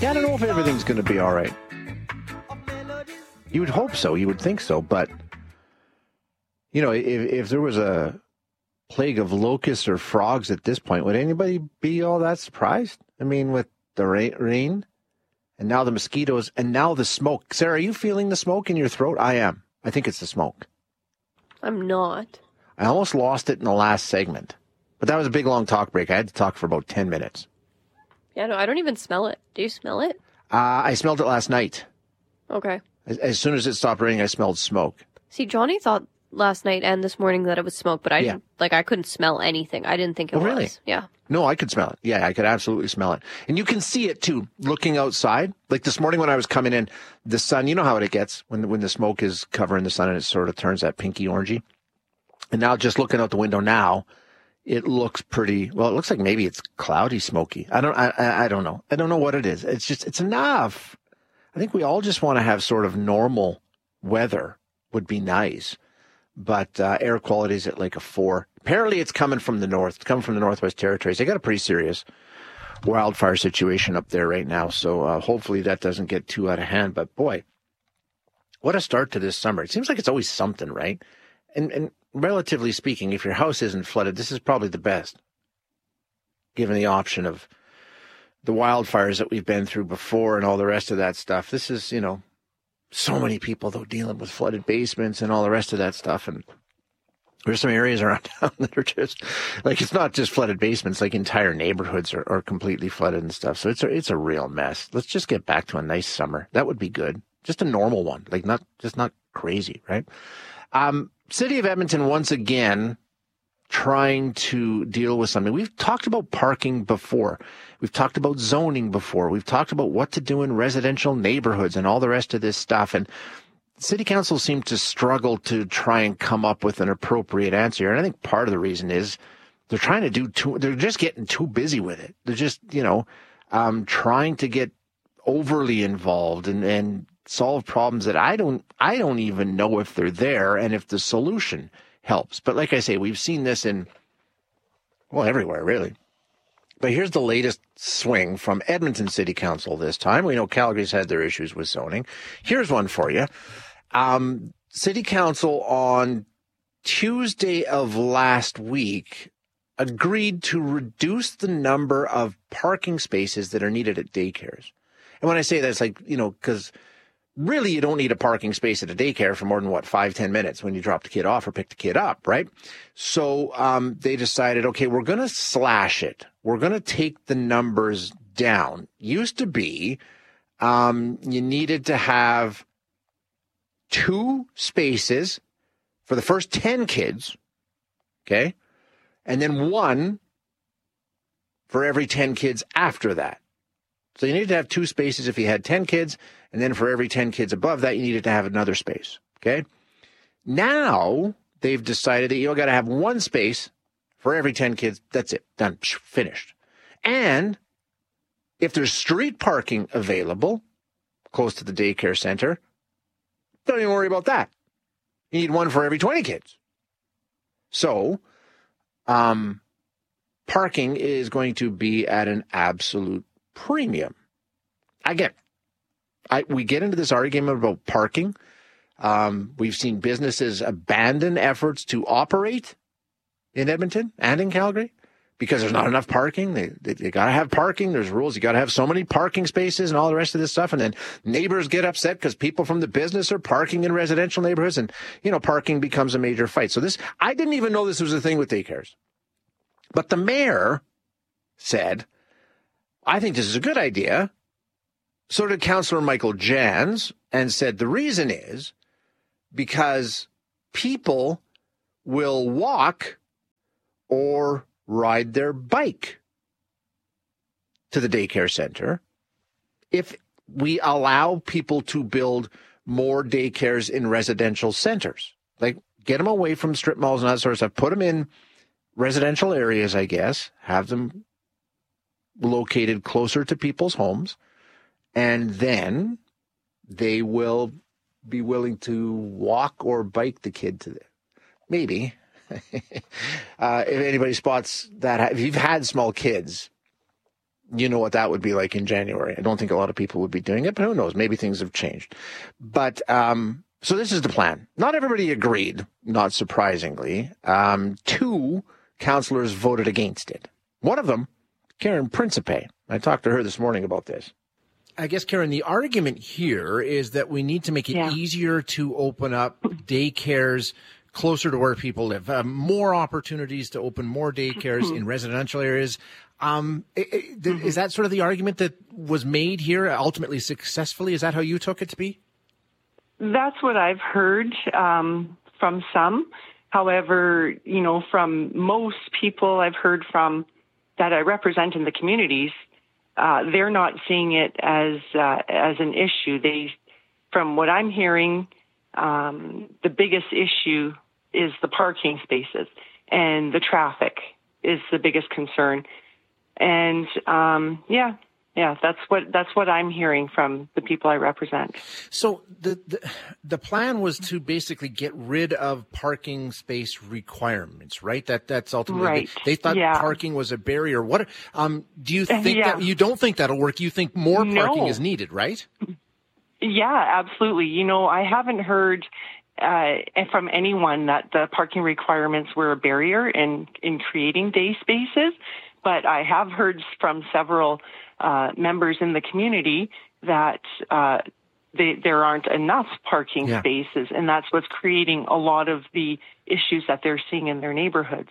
Yeah, I don't know if everything's going to be all right. You would hope so. You would think so. But, you know, if there was a plague of locusts or frogs at this point, would anybody be all that surprised? I mean, with the rain and now the mosquitoes and now the smoke. Sarah, are you feeling the smoke in your throat? I am. I think it's the smoke. I'm not. I almost lost it in the last segment. But that was a big, long talk break. I had to talk for about 10 minutes. Yeah, no, I don't even smell it. Do you smell it? I smelled it last night. Okay. As soon as it stopped raining, I smelled smoke. See, Johnny thought last night and this morning that it was smoke, but I didn't, I couldn't smell anything. I didn't think it was. Really? Yeah. No, I could smell it. Yeah, I could absolutely smell it. And you can see it too, looking outside. Like this morning when I was coming in, the sun, you know how it gets when the smoke is covering the sun and it sort of turns that pinky orangey. And now just looking out the window now, it looks pretty, well, it looks like maybe it's cloudy, smoky. I don't know. I don't know what it is. It's enough. I think we all just want to have sort of normal weather would be nice. But air quality is at like a 4. Apparently it's coming from the north. It's coming from the Northwest Territories. They got a pretty serious wildfire situation up there right now. So hopefully that doesn't get too out of hand. But boy, what a start to this summer. It seems like it's always something, right? And relatively speaking, if your house isn't flooded, this is probably the best, given the option of the wildfires that we've been through before and all the rest of that stuff. This is, you know, so many people, though, dealing with flooded basements and all the rest of that stuff. And there's some areas around town that are just, like, it's not just flooded basements, like entire neighborhoods are completely flooded and stuff. So it's a real mess. Let's just get back to a nice summer. That would be good. Just a normal one, like not crazy, right? City of Edmonton, once again, trying to deal with something. We've talked about parking before. We've talked about zoning before. We've talked about what to do in residential neighborhoods and all the rest of this stuff. And City Council seemed to struggle to try and come up with an appropriate answer. And I think part of the reason is they're trying to they're just getting too busy with it. They're just, trying to get overly involved and solve problems that I don't even know if they're there and if the solution helps. But like I say, we've seen this everywhere, really. But here's the latest swing from Edmonton City Council this time. We know Calgary's had their issues with zoning. Here's one for you. City Council on Tuesday of last week agreed to reduce the number of parking spaces that are needed at daycares. And when I say that, it's like, because really, you don't need a parking space at a daycare for more than, 5-10 minutes when you drop the kid off or pick the kid up, right? So they decided, okay, we're going to slash it. We're going to take the numbers down. Used to be you needed to have 2 spaces for the first 10 kids, okay? And then 1 for every 10 kids after that. So you needed to have 2 spaces if you had 10 kids. And then for every 10 kids above that, you needed to have another space, okay? Now, they've decided that you've got to have 1 space for every 10 kids. That's it. Done. Finished. And if there's street parking available close to the daycare center, don't even worry about that. You need 1 for every 20 kids. So, parking is going to be at an absolute premium. Again, we get into this argument about parking. We've seen businesses abandon efforts to operate in Edmonton and in Calgary because there's not enough parking. They got to have parking. There's rules. You got to have so many parking spaces and all the rest of this stuff. And then neighbors get upset because people from the business are parking in residential neighborhoods. And, parking becomes a major fight. So I didn't even know this was a thing with daycares. But the mayor said, I think this is a good idea. So did Councillor Michael Jans, and said the reason is because people will walk or ride their bike to the daycare center if we allow people to build more daycares in residential centers. Like, get them away from strip malls and that sort of stuff. Put them in residential areas, I guess. Have them located closer to people's homes. And then they will be willing to walk or bike the kid to them. Maybe. If anybody spots that, if you've had small kids, you know what that would be like in January. I don't think a lot of people would be doing it, but who knows? Maybe things have changed. But so this is the plan. Not everybody agreed, not surprisingly. 2 councillors voted against it. One of them, Karen Principe. I talked to her this morning about this. I guess, Karen, the argument here is that we need to make it easier to open up daycares closer to where people live, more opportunities to open more daycares in residential areas. Is that sort of the argument that was made here ultimately successfully? Is that how you took it to be? That's what I've heard from some. However, from most people I've heard from that I represent in the communities, they're not seeing it as an issue. From what I'm hearing, the biggest issue is the parking spaces, and the traffic is the biggest concern. And that's what I'm hearing from the people I represent. So the plan was to basically get rid of parking space requirements, right? That's ultimately right. They thought parking was a barrier. What do you think that you don't think that'll work? You think more parking is needed, right? Yeah, absolutely. I haven't heard from anyone that the parking requirements were a barrier in creating day spaces, but I have heard from several members in the community that there aren't enough parking spaces, and that's what's creating a lot of the issues that they're seeing in their neighborhoods.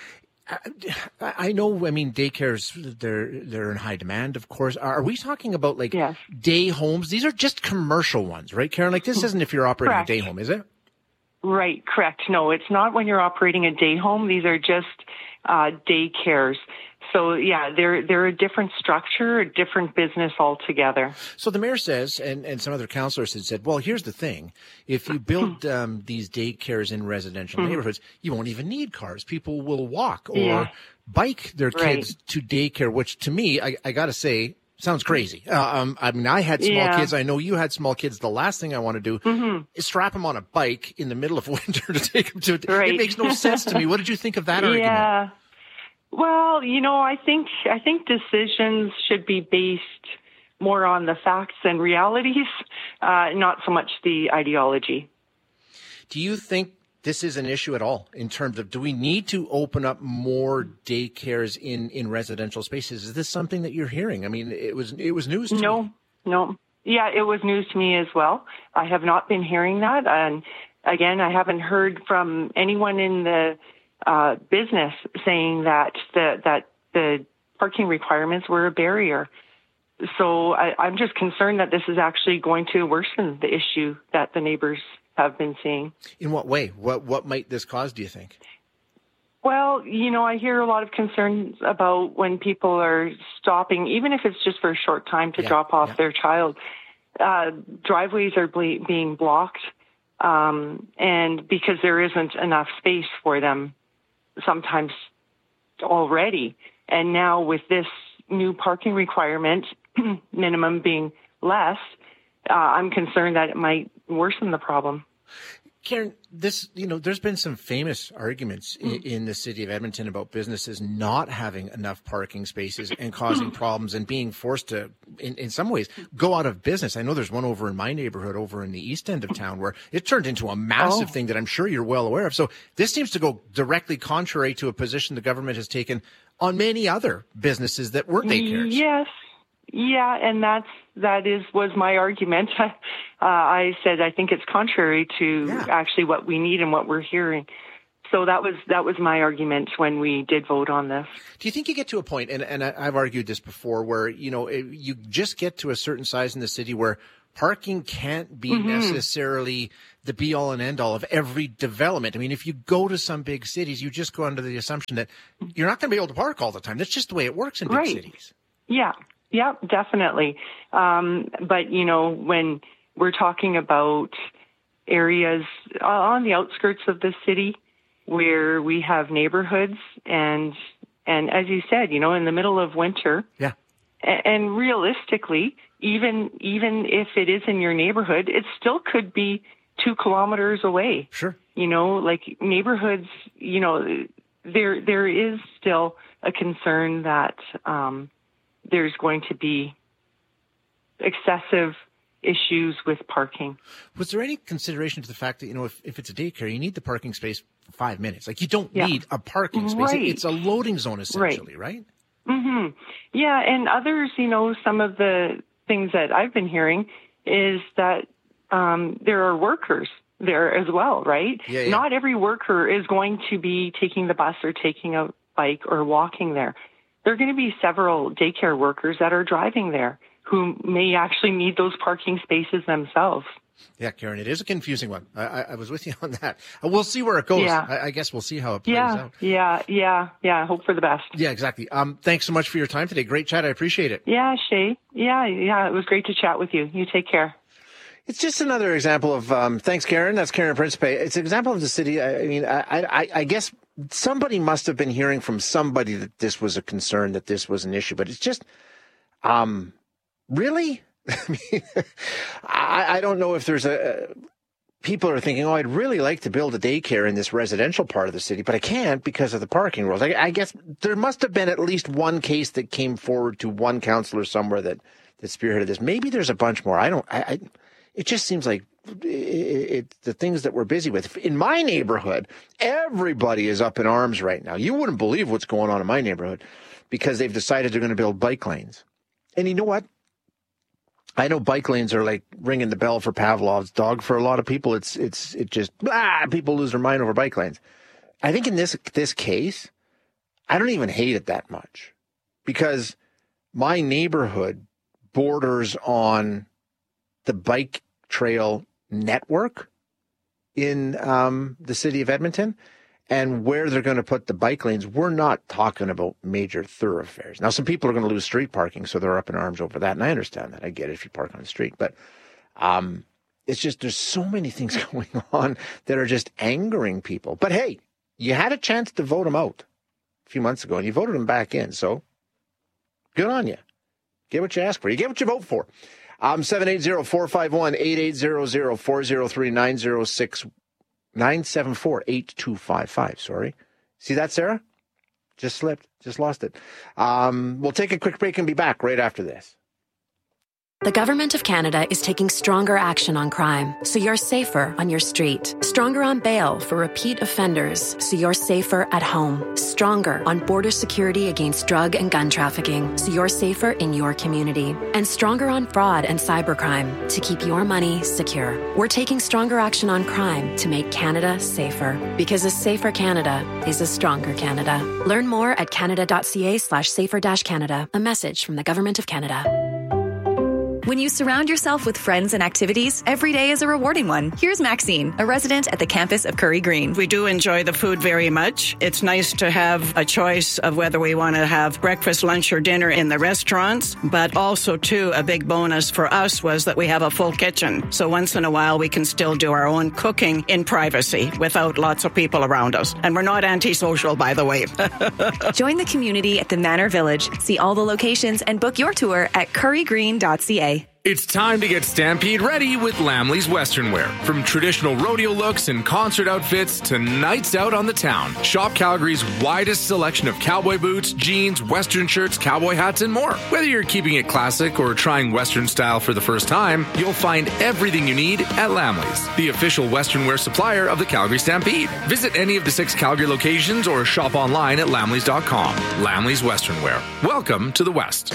I know, daycares, they're in high demand, of course. Are we talking about day homes? These are just commercial ones, right, Karen? This isn't if you're operating a day home, is it? Right, correct. No, it's not when you're operating a day home. These are just daycares. So, they're a different structure, a different business altogether. So the mayor says, and some other councillors had said, well, here's the thing. If you build these daycares in residential neighborhoods, you won't even need cars. People will walk or bike their kids to daycare, which to me, I got to say, sounds crazy. I had small kids. I know you had small kids. The last thing I want to do is strap them on a bike in the middle of winter to take them to It makes no sense to me. What did you think of that argument? Yeah. Well, I think decisions should be based more on the facts and realities, not so much the ideology. Do you think this is an issue at all in terms of, do we need to open up more daycares in residential spaces? Is this something that you're hearing? It was news to me. No. Yeah, it was news to me as well. I have not been hearing that. And again, I haven't heard from anyone in the business saying that the parking requirements were a barrier. So I'm just concerned that this is actually going to worsen the issue that the neighbors have been seeing. In what way? What might this cause, do you think? Well, I hear a lot of concerns about when people are stopping, even if it's just for a short time to drop off their child. Driveways are being blocked, and because there isn't enough space for them sometimes already. And now with this new parking requirement, minimum being less, I'm concerned that it might worsen the problem. Karen, there's been some famous arguments in the city of Edmonton about businesses not having enough parking spaces and causing problems and being forced to, in some ways, go out of business. I know there's one over in my neighborhood over in the east end of town where it turned into a massive thing that I'm sure you're well aware of. So this seems to go directly contrary to a position the government has taken on many other businesses that weren't daycares. Yes. Yeah, and was my argument. I said I think it's contrary to actually what we need and what we're hearing. So that was my argument when we did vote on this. Do you think you get to a point, and I've argued this before, where you just get to a certain size in the city where parking can't be necessarily the be-all and end-all of every development? If you go to some big cities, you just go under the assumption that you're not going to be able to park all the time. That's just the way it works in big cities. Yeah, definitely. But, when we're talking about areas on the outskirts of the city where we have neighborhoods and as you said, in the middle of winter. Yeah. And realistically, even if it is in your neighborhood, it still could be 2 kilometers away. Sure. Neighborhoods, there is still a concern that, there's going to be excessive issues with parking. Was there any consideration to the fact that, if it's a daycare, you need the parking space for 5 minutes? Like, you don't need a parking space. Right. It's a loading zone, essentially, right? Mm-hmm. Yeah, and others, some of the things that I've been hearing is that there are workers there as well, right? Yeah. Not every worker is going to be taking the bus or taking a bike or walking there. There are going to be several daycare workers that are driving there who may actually need those parking spaces themselves. Yeah, Karen, it is a confusing one. I was with you on that. We'll see where it goes. Yeah. I guess we'll see how it plays out. Yeah. Hope for the best. Yeah, exactly. Thanks so much for your time today. Great chat. I appreciate it. Yeah, Shay. Yeah. It was great to chat with you. You take care. It's just another example of, thanks, Karen. That's Karen Principe. It's an example of the city. I guess somebody must have been hearing from somebody that this was a concern, that this was an issue, but it's just, really? I don't know if there's people are thinking, I'd really like to build a daycare in this residential part of the city, but I can't because of the parking rules. I guess there must have been at least one case that came forward to one councillor somewhere that spearheaded this. Maybe there's a bunch more. It just seems like the things that we're busy with. In my neighborhood, everybody is up in arms right now. You wouldn't believe what's going on in my neighborhood because they've decided they're going to build bike lanes. And you know what? I know bike lanes are like ringing the bell for Pavlov's dog. For a lot of people, it just people lose their mind over bike lanes. I think in this case, I don't even hate it that much because my neighborhood borders on the bike trail network in the city of Edmonton, and where they're going to put the bike lanes, we're not talking about major thoroughfares. Now, some people are going to lose street parking, so they're up in arms over that, and I understand that. I get it if you park on the street, but it's just there's so many things going on that are just angering people. But hey, you had a chance to vote them out a few months ago, and you voted them back in, so good on you. Get what you ask for. You get what you vote for. 780-451-8800-403-974-8255. Sorry. See that, Sarah? Just slipped. Just lost it. We'll take a quick break and be back right after this. The Government of Canada is taking stronger action on crime, so you're safer on your street. Stronger on bail for repeat offenders, so you're safer at home. Stronger on border security against drug and gun trafficking, so you're safer in your community. And stronger on fraud and cybercrime, to keep your money secure. We're taking stronger action on crime to make Canada safer. Because a safer Canada is a stronger Canada. Learn more at canada.ca/safer-Canada. A message from the Government of Canada. When you surround yourself with friends and activities, every day is a rewarding one. Here's Maxine, a resident at the campus of Curry Green. We do enjoy the food very much. It's nice to have a choice of whether we want to have breakfast, lunch, or dinner in the restaurants. But also, too, a big bonus for us was that we have a full kitchen. So once in a while, we can still do our own cooking in privacy without lots of people around us. And we're not antisocial, by the way. Join the community at the Manor Village. See all the locations and book your tour at currygreen.ca. It's time to get Stampede ready with Lamley's Western Wear. From traditional rodeo looks and concert outfits to nights out on the town. Shop Calgary's widest selection of cowboy boots, jeans, Western shirts, cowboy hats, and more. Whether you're keeping it classic or trying Western style for the first time, you'll find everything you need at Lamley's, the official Western wear supplier of the Calgary Stampede. Visit any of the 6 Calgary locations or shop online at lamleys.com. Lamley's Western Wear. Welcome to the West.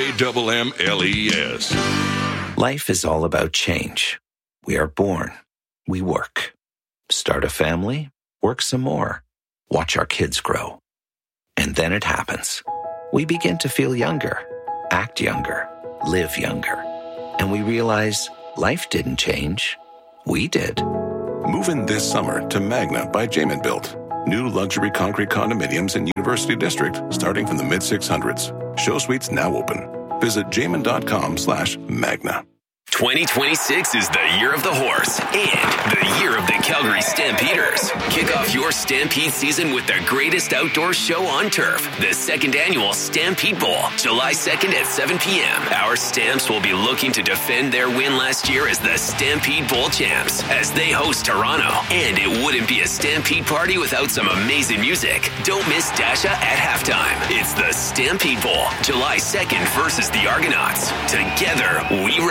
LAMMLES. Life is all about change. We are born. We work. Start a family. Work some more. Watch our kids grow. And then it happens. We begin to feel younger, act younger, live younger. And we realize life didn't change. We did. Move in this summer to Magna by Jamin Built. New luxury concrete condominiums in University District starting from the mid-600s. Show suites now open. Visit jamin.com/Magna. 2026 is the year of the horse and the year of the Calgary Stampeders. Kick off your Stampede season with the greatest outdoor show on turf, the second annual Stampede Bowl, July 2nd at 7 p.m. Our Stamps will be looking to defend their win last year as the Stampede Bowl champs as they host Toronto. And it wouldn't be a Stampede party without some amazing music. Don't miss Dasha at halftime. It's the Stampede Bowl, July 2nd versus the Argonauts. Together, we